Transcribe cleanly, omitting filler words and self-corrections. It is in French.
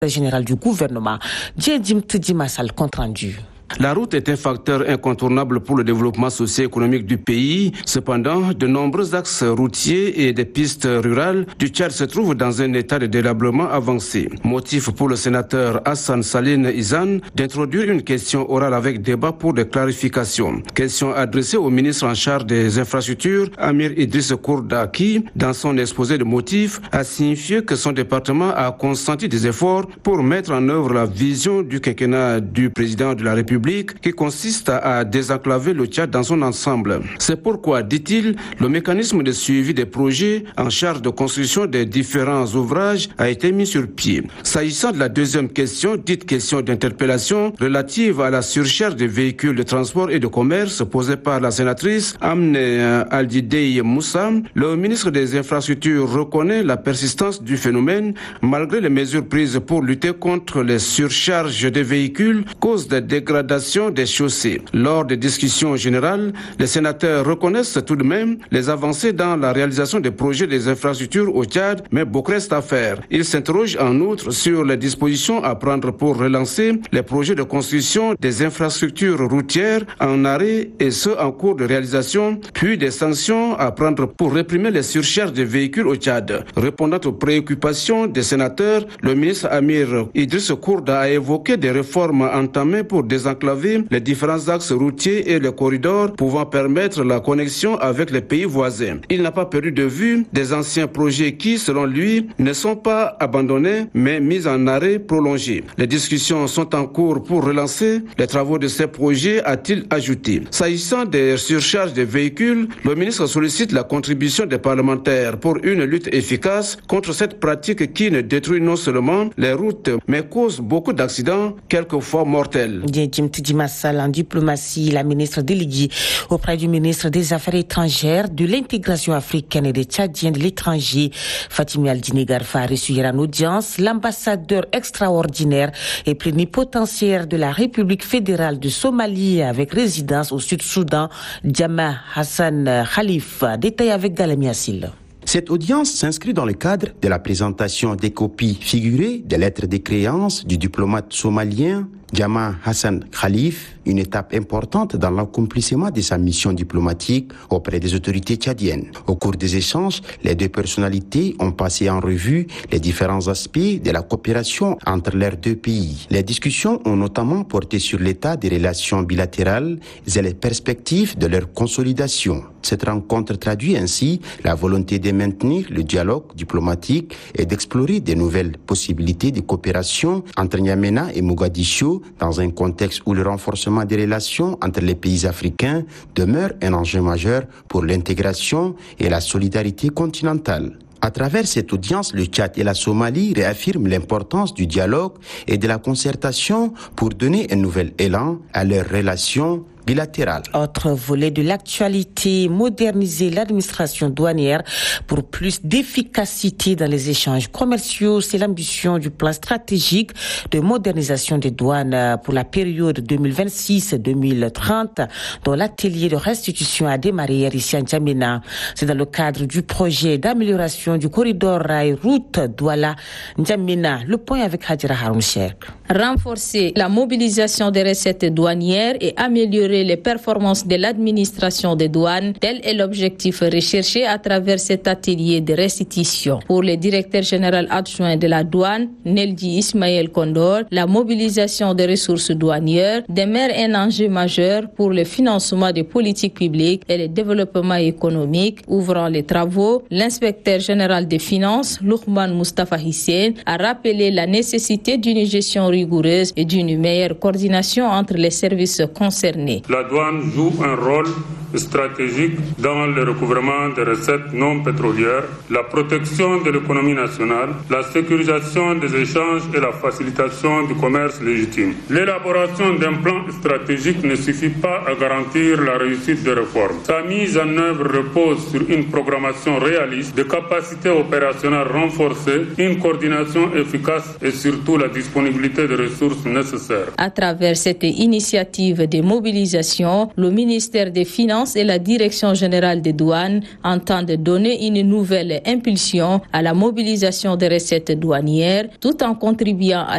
général du gouvernement. Djedim Tdimassal, compte rendu. La route est un facteur incontournable pour le développement socio-économique du pays. Cependant, de nombreux axes routiers et des pistes rurales du Tchad se trouvent dans un état de délabrement avancé. Motif pour le sénateur Hassan Saline Izan d'introduire une question orale avec débat pour des clarifications. Question adressée au ministre en charge des infrastructures, Amir Idriss Kourda, qui, dans son exposé de motifs, a signifié que son département a consenti des efforts pour mettre en œuvre la vision du quinquennat du président de la République qui consiste à désenclaver le Tchad dans son ensemble. C'est pourquoi, dit-il, le mécanisme de suivi des projets en charge de construction des différents ouvrages a été mis sur pied. S'agissant de la deuxième question, dite question d'interpellation relative à la surcharge des véhicules de transport et de commerce posée par la sénatrice Amne Aldidei Moussa, le ministre des Infrastructures reconnaît la persistance du phénomène malgré les mesures prises pour lutter contre les surcharges des véhicules, cause de dégradation des chaussées. Lors des discussions générales, les sénateurs reconnaissent tout de même les avancées dans la réalisation des projets des infrastructures au Tchad, mais beaucoup reste à faire. Ils s'interrogent en outre sur les dispositions à prendre pour relancer les projets de construction des infrastructures routières en arrêt et ceux en cours de réalisation, puis des sanctions à prendre pour réprimer les surcharges des véhicules au Tchad. Répondant aux préoccupations des sénateurs, le ministre Amir Idriss Kourda a évoqué des réformes entamées pour désenclaver les différents axes routiers et les corridors pouvant permettre la connexion avec les pays voisins. Il n'a pas perdu de vue des anciens projets qui, selon lui, ne sont pas abandonnés mais mis en arrêt prolongé. Les discussions sont en cours pour relancer les travaux de ces projets, a-t-il ajouté. S'agissant des surcharges des véhicules, le ministre sollicite la contribution des parlementaires pour une lutte efficace contre cette pratique qui ne détruit non seulement les routes mais cause beaucoup d'accidents, quelquefois mortels. Tdimassal, en diplomatie, la ministre déléguée auprès du ministre des Affaires étrangères, de l'intégration africaine et des Tchadiens de l'étranger, Fatimi Aldine Garfa, a reçu hier en audience l'ambassadeur extraordinaire et plénipotentiaire de la République fédérale de Somalie avec résidence au Sud-Soudan, Jamaa Hassan Khalif. Détail avec Galami Assil. Cette audience s'inscrit dans le cadre de la présentation des copies figurées des lettres de créance du diplomate somalien Jamaa Hassan Khalif, une étape importante dans l'accomplissement de sa mission diplomatique auprès des autorités tchadiennes. Au cours des échanges, les deux personnalités ont passé en revue les différents aspects de la coopération entre leurs deux pays. Les discussions ont notamment porté sur l'état des relations bilatérales et les perspectives de leur consolidation. Cette rencontre traduit ainsi la volonté de maintenir le dialogue diplomatique et d'explorer de nouvelles possibilités de coopération entre N'Djamena et Mogadiscio dans un contexte où le renforcement des relations entre les pays africains demeure un enjeu majeur pour l'intégration et la solidarité continentale. À travers cette audience, le Tchad et la Somalie réaffirment l'importance du dialogue et de la concertation pour donner un nouvel élan à leurs relations bilatérale. Autre volet de l'actualité, moderniser l'administration douanière pour plus d'efficacité dans les échanges commerciaux. C'est l'ambition du plan stratégique de modernisation des douanes pour la période 2026-2030 dont l'atelier de restitution a démarré hier ici à N'Djamena. C'est dans le cadre du projet d'amélioration du corridor rail route Douala-N'Djamena. Le point avec Hadjira Haroun Cheikh. Renforcer la mobilisation des recettes douanières et améliorer les performances de l'administration des douanes, tel est l'objectif recherché à travers cet atelier de restitution. Pour le directeur général adjoint de la douane, Neldi Ismaël Kondor, la mobilisation des ressources douanières demeure un enjeu majeur pour le financement des politiques publiques et le développement économique. Ouvrant les travaux, l'inspecteur général des finances, Luqman Mustafa Hissène, a rappelé la nécessité d'une gestion rigoureuse et d'une meilleure coordination entre les services concernés. La douane joue un rôle stratégique dans le recouvrement des recettes non pétrolières, la protection de l'économie nationale, la sécurisation des échanges et la facilitation du commerce légitime. L'élaboration d'un plan stratégique ne suffit pas à garantir la réussite des réformes. Sa mise en œuvre repose sur une programmation réaliste, des capacités opérationnelles renforcées, une coordination efficace et surtout la disponibilité des ressources nécessaires. À travers cette initiative de mobilisation, le ministère des Finances l'agence et la direction générale des douanes entendent donner une nouvelle impulsion à la mobilisation des recettes douanières tout en contribuant à